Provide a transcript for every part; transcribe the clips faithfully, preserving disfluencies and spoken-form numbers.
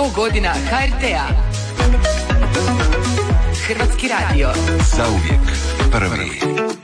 sto godina ha er te a. Hrvatski radio. Zauvijek prvi.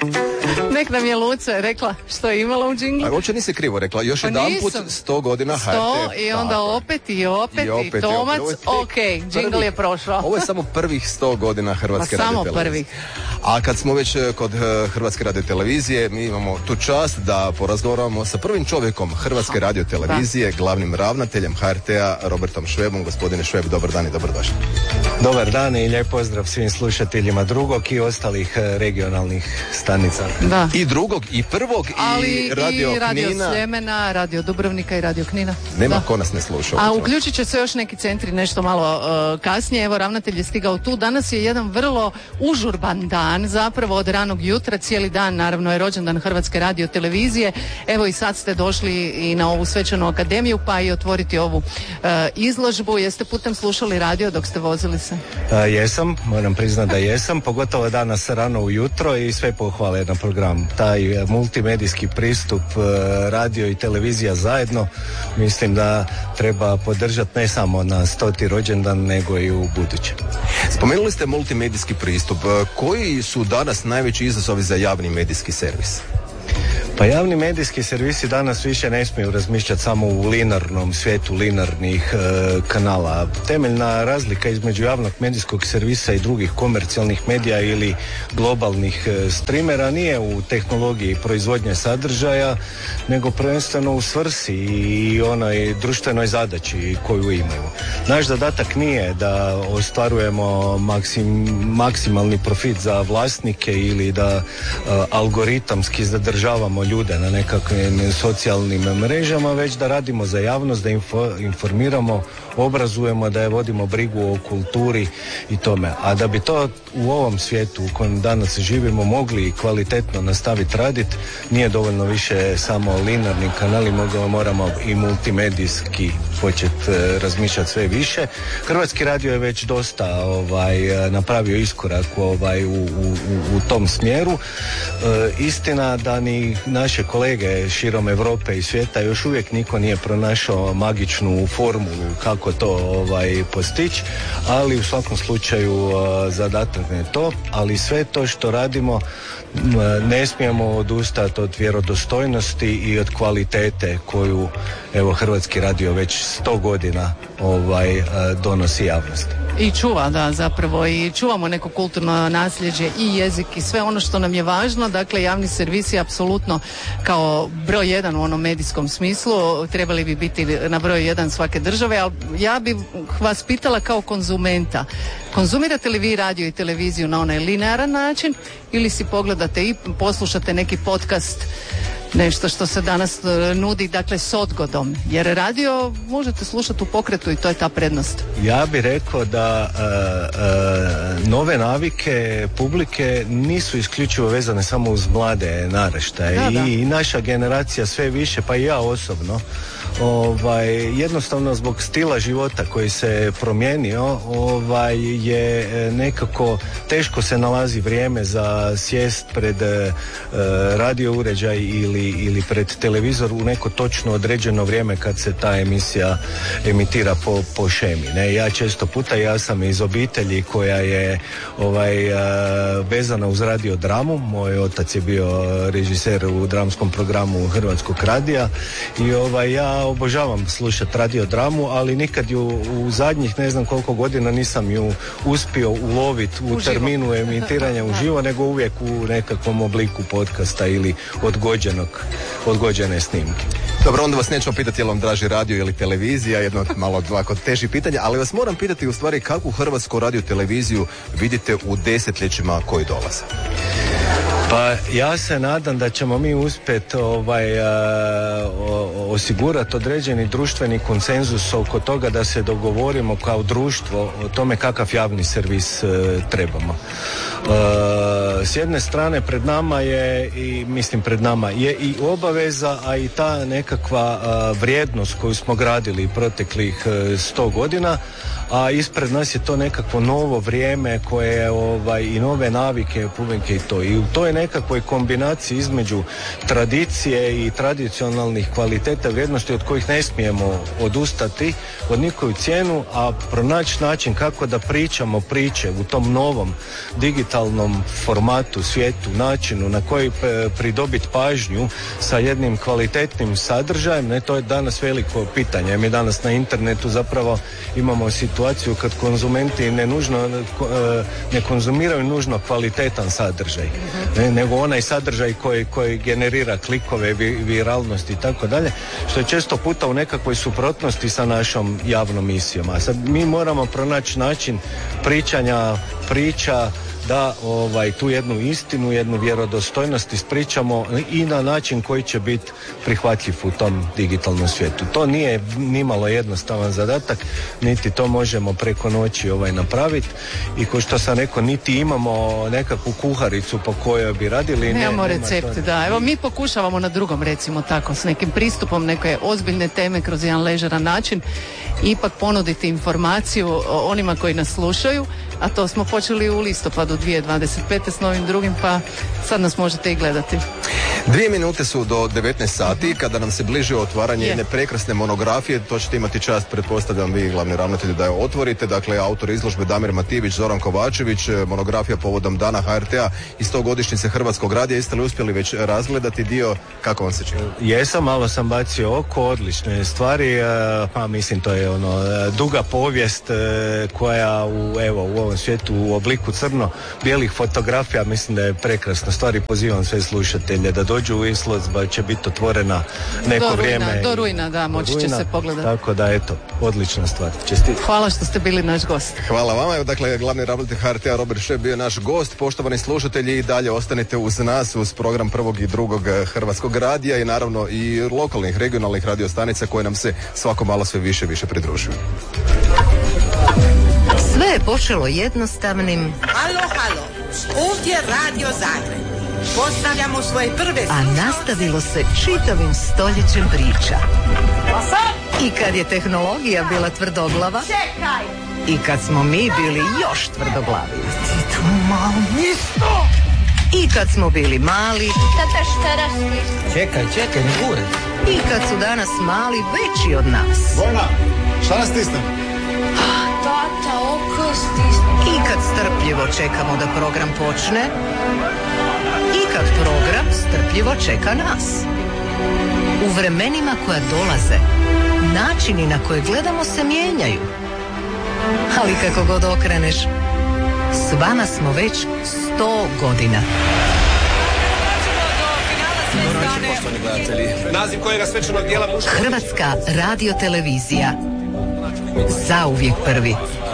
Nek nam je Luce rekla što je imala u džinglu. A uopće nisi krivo rekla, još Pa jedan put nisam. sto godina ha er te a. Sto i onda Tako. opet i opet I i, opet, i Tomac, opet. Ovo je ok, tek džingl prvih. je prošao. Ovo je samo prvih sto godina Hrvatske Pa samo radiotelevizije. prvih. A kad smo već eh, kod eh, Hrvatske radiotelevizije, mi imamo tu čast da porazgovaramo sa prvim čovjekom Hrvatske radiotelevizije, glavnim ravnateljem ha er te a, Robertom Švebom. Gospodine Šveb, dobar dan i dobrodošli. Dobar dan i lijep pozdrav svim slušateljima drugog i ostalih eh, regionalnih stanica. Da. I drugog, i prvog, Ali i Radio i Radio Knina. Sljemena, Radio Dubrovnika i Radio Knina. Nema Da. ko nas ne sluša. A upravo. uključit će se još neki centri nešto malo uh, kasnije. Evo, ravnatelj je stigao tu. Danas je jedan vrlo užurban dan, zapravo od ranog jutra, cijeli dan, naravno je rođendan Hrvatske radiotelevizije. Evo i sad ste došli i na ovu svečanu akademiju, pa i otvoriti ovu uh, izložbu. Jeste putem slušali radio dok ste vozili se? A, jesam, moram priznati da jesam, pogotovo danas rano ujutro i sve pohvale na program. Taj eh, multimedijski pristup, eh, radio i televizija zajedno, mislim da treba podržati ne samo na stoti rođendan, nego i u buduće. Spomenuli ste multimedijski pristup. Koji su danas najveći izazovi za javni medijski servis? Pa javni medijski servisi danas više ne smiju razmišljati samo u linarnom svijetu linarnih e, kanala. Temeljna razlika između javnog medijskog servisa i drugih komercijalnih medija ili globalnih e, streamera nije u tehnologiji proizvodnje sadržaja, nego prvenstveno u svrsi i onoj društvenoj zadaći koju imaju. Naš zadatak nije da ostvarujemo maksim, maksimalni profit za vlasnike ili da e, algoritamski zadržavamo ljude na nekakvim socijalnim mrežama, već da radimo za javnost, da info, informiramo, obrazujemo, da je vodimo brigu o kulturi i tome. A da bi to u ovom svijetu u kojem danas živimo mogli kvalitetno nastaviti raditi, nije dovoljno više samo linarni kanali, moramo i multimedijski početi razmišljati sve više. Hrvatski radio je već dosta ovaj, napravio iskorak ovaj, u, u, u tom smjeru. E, istina da ni naše kolege širom Europe i svijeta još uvijek niko nije pronašao magičnu formulu kako to ovaj, postići, ali u svakom slučaju zadatak je to, ali sve to što radimo ne smijemo odustati od vjerodostojnosti i od kvalitete koju evo Hrvatski radio već sto godina ovaj, donosi javnosti. I čuva, da, zapravo, i čuvamo neko kulturno nasljeđe i jezik i sve ono što nam je važno. Dakle, javni servis je apsolutno kao broj jedan u onom medijskom smislu, trebali bi biti na broju jedan svake države, ali ja bih vas pitala kao konzumenta, konzumirate li vi radio i televiziju na onaj linearan način ili si pogledate i poslušate neki podcast, nešto što se danas nudi, dakle, s odgodom, jer radio možete slušati u pokretu i to je ta prednost. Ja bih rekao da uh, uh, nove navike publike nisu isključivo vezane samo uz mlade naraštaje. Da, da. I, i naša generacija sve više, pa i ja osobno, ovaj, jednostavno zbog stila života koji se promijenio, ovaj, je nekako teško se nalazi vrijeme za sjest pred uh, radio uređaj ili ili pred televizor u neko točno određeno vrijeme kad se ta emisija emitira po, po šemi. Ne? Ja često puta, ja sam iz obitelji koja je ovaj, uh, vezana uz radiodramu. Moj otac je bio režiser u dramskom programu Hrvatskog radija i ovaj, ja obožavam slušati radiodramu, ali nikad ju u zadnjih ne znam koliko godina nisam ju uspio uloviti u, u terminu emitiranja uživo, nego uvijek u nekakvom obliku podcasta ili odgođenog odgođene snimke. Dobro, onda vas nećemo pitati je li vam draži radio ili televizija, jedno malo ovako teži pitanja, ali vas moram pitati u stvari kakvu Hrvatsku radio televiziju vidite u desetljećima koji dolaze. Pa ja se nadam da ćemo mi uspjeti ovaj, a, o, osigurati određeni društveni konsenzus oko toga da se dogovorimo kao društvo o tome kakav javni servis e, trebamo. E, s jedne strane pred nama je i mislim pred nama je i obaveza, a i ta nekakva a, vrijednost koju smo gradili proteklih e, sto godina, a ispred nas je to nekakvo novo vrijeme koje ovaj, i nove navike publike i to. I u toj nekakvoj kombinaciji između tradicije i tradicionalnih kvaliteta vrijednosti od kojih ne smijemo odustati od nikoju cijenu, a pronaći način kako da pričamo priče u tom novom digitalnom formatu, svijetu, načinu na koji pridobiti pažnju sa jednim kvalitetnim sadržajem, ne, to je danas veliko pitanje. Mi danas na internetu zapravo imamo situaciju kad konzumenti ne nužno ne konzumiraju nužno kvalitetan sadržaj, ne, nego onaj sadržaj koji, koji generira klikove, viralnost i tako dalje, što je često puta u nekakvoj suprotnosti sa našom javnom misijom. A sad mi moramo pronaći način pričanja priča da ovaj, tu jednu istinu, jednu vjerodostojnost ispričamo i na način koji će biti prihvatljiv u tom digitalnom svijetu. To nije nimalo jednostavan zadatak, niti to možemo preko noći ovaj, napraviti i ko što sam rekao, niti imamo nekakvu kuharicu po kojoj bi radili. Nemamo ne, recepte, to... da. Evo mi pokušavamo na drugom, recimo tako, s nekim pristupom neke ozbiljne teme kroz jedan ležeran način ipak ponuditi informaciju onima koji nas slušaju, a to smo počeli u listopadu dvije tisuće dvadeset pete s novim drugim, pa sad nas možete i gledati. Dvije minute su do devetnaest sati, kada nam se bliže otvaranje jedne prekrasne monografije, to ćete imati čast, pretpostavljam vi, glavni ravnatelji, da je otvorite. Dakle, autor izložbe Damir Mativić, Zoran Kovačević, monografija povodom dana ha er te a i sto godišnjice Hrvatskog radija. Jeste li uspjeli već razgledati dio? Kako vam se čini? Jesam, malo sam bacio oko, odlične stvari, pa mislim to je ono duga povijest koja u, evo, u ovom svijetu u obliku crno-bijelih fotografija, mislim da je prekrasna stvar i pozivam sve slušatelje da dođu u izložba, će biti otvorena neko do vrijeme. Rujna, do rujna, da, moći će se pogledati. Tako da, eto, odlična stvar. Čestit. Hvala što ste bili naš gost. Hvala vama. Evo, dakle, glavni ravnatelj ha er te a Robert Šveb bio naš gost. Poštovani slušatelji, i dalje ostanite uz nas, uz program prvog i drugog Hrvatskog radija i naravno i lokalnih, regionalnih radiostanica koje nam se svako malo sve više više pridružuju. Sve je počelo jednostavnim. Halo, halo, ovdje Radio Zagreb. Postavljamo svoje prve... A nastavilo se čitavim stoljećem priča. I kad je tehnologija bila tvrdoglava... Čekaj! I kad smo mi bili još tvrdoglavi. Ti tu malo misto! I kad smo bili mali... Tata, šta rastiš? Čekaj, čekaj, ne gure. I kad su danas mali veći od nas. Vojna, šta nas stisne? Tata, oko stisne. I kad strpljivo čekamo da program počne... I kad program strpljivo čeka nas. U vremenima koja dolaze, načini na koje gledamo se mijenjaju. Ali kako god okreneš, s vama smo već sto godina. Naziv kojega svečanog dijela... Hrvatska radiotelevizija. Zauvijek prvi.